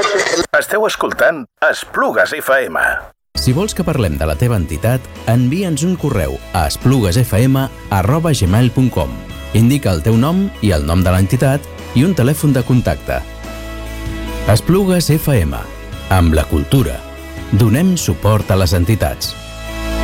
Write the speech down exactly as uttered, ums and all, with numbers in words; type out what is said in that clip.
Esteu escoltant Esplugues F M. Si vols que parlem de la teva entitat, envia'ns un correu a espluguesfm arroba gmail punt com. Indica el teu nom i el nom de l'entitat i un telèfon de contacte. Esplugues F M. Amb la cultura. Donem suport a les entitats.